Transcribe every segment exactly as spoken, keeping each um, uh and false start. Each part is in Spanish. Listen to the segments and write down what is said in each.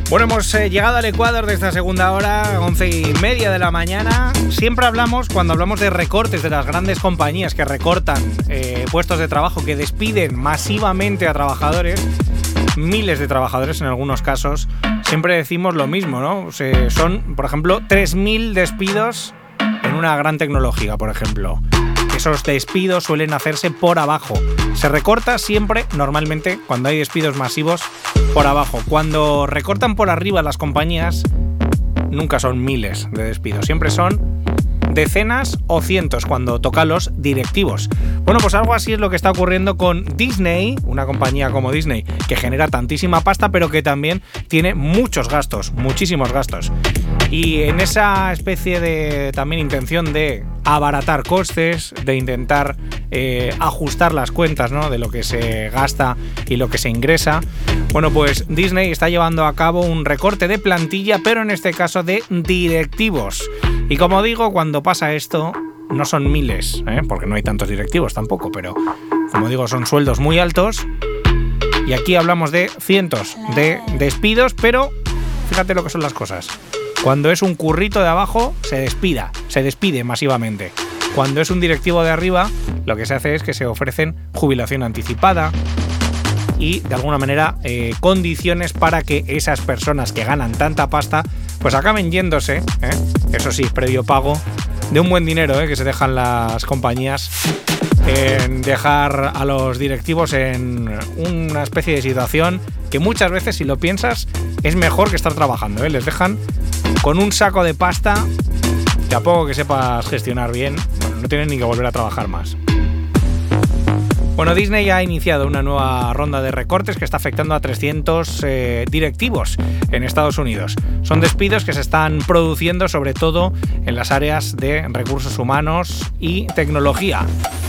Bueno, hemos eh, llegado al Ecuador de esta segunda hora, once y media de la mañana. Siempre hablamos, cuando hablamos de recortes de las grandes compañías que recortan eh, puestos de trabajo, que despiden masivamente a trabajadores, miles de trabajadores en algunos casos, siempre decimos lo mismo, ¿no? O sea, son, por ejemplo, tres mil despidos en una gran tecnológica, por ejemplo. Esos despidos suelen hacerse por abajo. Se recorta siempre, normalmente, cuando hay despidos masivos, por abajo. Cuando recortan por arriba las compañías, nunca son miles de despidos. Siempre son decenas o cientos cuando toca los directivos. Bueno, pues algo así es lo que está ocurriendo con Disney, una compañía como Disney, que genera tantísima pasta, pero que también tiene muchos gastos, muchísimos gastos. Y en esa especie de también intención de abaratar costes, de intentar eh, ajustar las cuentas, ¿no?, de lo que se gasta y lo que se ingresa, bueno, pues Disney está llevando a cabo un recorte de plantilla, pero en este caso de directivos. Y como digo, cuando pasa esto, no son miles, ¿eh? porque no hay tantos directivos tampoco, pero como digo, son sueldos muy altos. Y aquí hablamos de cientos de despidos, pero fíjate lo que son las cosas. Cuando es un currito de abajo, se despida, se despide masivamente. Cuando es un directivo de arriba, lo que se hace es que se ofrecen jubilación anticipada y, de alguna manera, eh, condiciones para que esas personas que ganan tanta pasta, pues acaben yéndose, ¿eh? Eso sí, previo pago de un buen dinero, ¿eh?, que se dejan las compañías en dejar a los directivos en una especie de situación que muchas veces, si lo piensas, es mejor que estar trabajando, ¿eh? Les dejan con un saco de pasta que a poco que sepas gestionar bien, bueno, no tienen ni que volver a trabajar más. Bueno, Disney ha iniciado una nueva ronda de recortes que está afectando a trescientos eh, directivos en Estados Unidos. Son despidos que se están produciendo sobre todo en las áreas de recursos humanos y tecnología.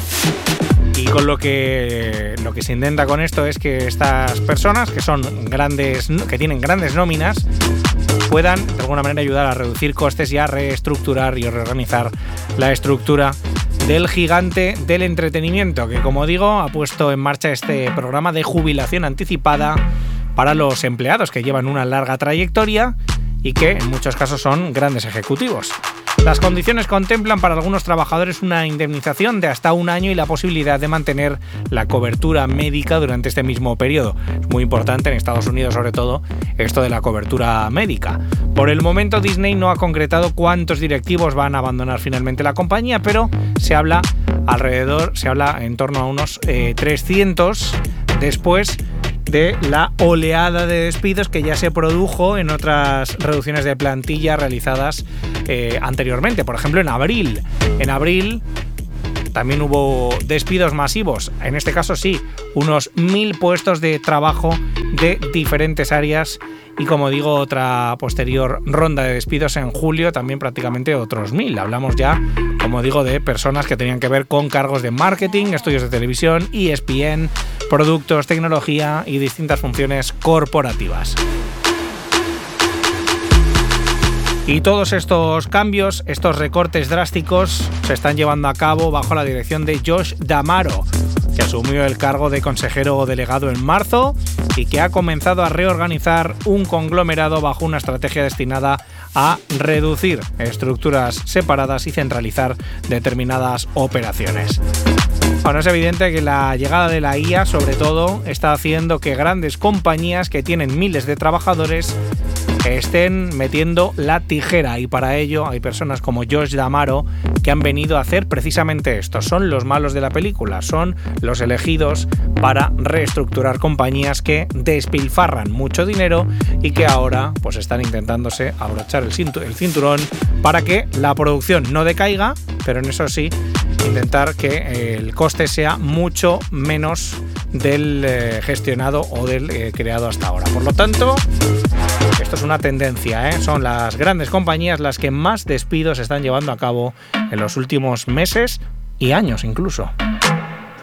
Y con lo que lo que se intenta con esto es que estas personas, que son grandes, que tienen grandes nóminas, puedan de alguna manera ayudar a reducir costes y a reestructurar y reorganizar la estructura del gigante del entretenimiento, que, como digo, ha puesto en marcha este programa de jubilación anticipada para los empleados que llevan una larga trayectoria y que en muchos casos son grandes ejecutivos. Las condiciones contemplan para algunos trabajadores una indemnización de hasta un año y la posibilidad de mantener la cobertura médica durante este mismo periodo. Es muy importante en Estados Unidos, sobre todo, esto de la cobertura médica. Por el momento, Disney no ha concretado cuántos directivos van a abandonar finalmente la compañía, pero se habla alrededor, se habla en torno a unos eh, trescientos después de la oleada de despidos que ya se produjo en otras reducciones de plantilla realizadas eh, anteriormente. Por ejemplo, en abril. En abril también hubo despidos masivos. En este caso sí, unos mil puestos de trabajo de diferentes áreas. Y, como digo, otra posterior ronda de despidos en julio, también prácticamente otros mil. Hablamos ya, como digo, de personas que tenían que ver con cargos de marketing, estudios de televisión, E S P N, productos, tecnología y distintas funciones corporativas. Y todos estos cambios, estos recortes drásticos, se están llevando a cabo bajo la dirección de Josh D'Amaro, que asumió el cargo de consejero delegado en marzo y que ha comenzado a reorganizar un conglomerado bajo una estrategia destinada a reducir estructuras separadas y centralizar determinadas operaciones. Bueno, es evidente que la llegada de la I A, sobre todo, está haciendo que grandes compañías que tienen miles de trabajadores estén metiendo la tijera, y para ello hay personas como Josh D'Amaro que han venido a hacer precisamente esto. Son los malos de la película, son los elegidos para reestructurar compañías que despilfarran mucho dinero y que ahora pues están intentándose abrochar el cinturón para que la producción no decaiga, pero en eso sí intentar que el coste sea mucho menos del eh, gestionado o del eh, creado hasta ahora. Por lo tanto, esto es una tendencia, ¿eh? Son las grandes compañías las que más despidos están llevando a cabo en los últimos meses y años incluso.